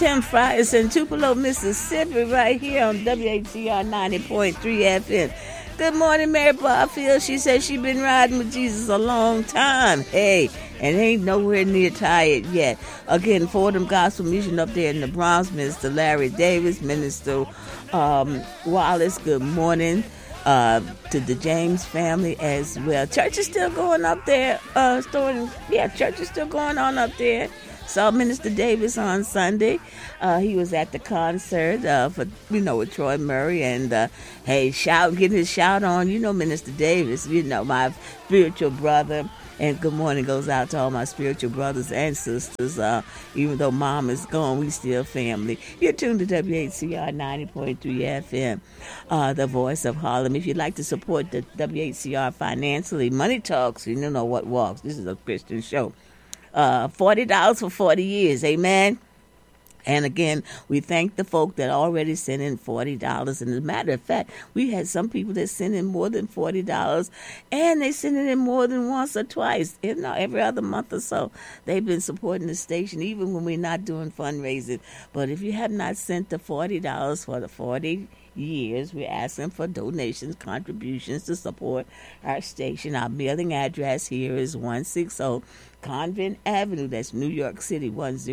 Tim Fries in Tupelo, Mississippi, right here on WHCR 90.3 FM. Good morning, Mary Barfield. She said she been riding with Jesus a long time. Hey, and ain't nowhere near tired yet. Again, Fordham Gospel Mission up there in the Bronx, Minister Larry Davis, Minister Wallace, good morning to the James family as well. Church is still going up there. Church is still going on up there. Saw Minister Davis on Sunday. He was at the concert with Troy Murray and getting his shout on. Minister Davis, my spiritual brother. And good morning goes out to all my spiritual brothers and sisters. Even though mom is gone, we still family. You're tuned to WHCR 90.3 FM, the voice of Harlem. If you'd like to support the WHCR financially, Money Talks, you know what walks. This is a Christian show. $40 for 40 years. Amen. And again, we thank the folk that already sent in $40. And as a matter of fact, we had some people that sent in more than $40, and they sent it in more than once or twice. Every other month or so, they've been supporting the station, even when we're not doing fundraising. But if you have not sent the $40 for the 40 years, we're asking for donations, contributions to support our station. Our mailing address here is 160 Convent Avenue, that's New York City,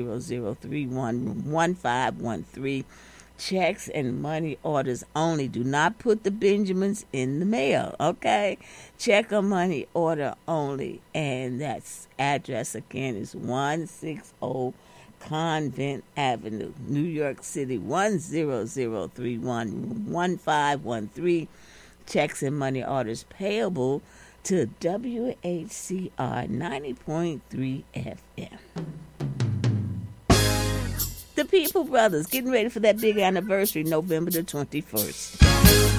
100311513. Checks and money orders only. Do not put the Benjamins in the mail, okay? Check or money order only. And that's address again is 160 Convent Avenue, New York City, 100311513. Checks and money orders payable to WHCR 90.3 FM. The People Brothers getting ready for that big anniversary, November the 21st.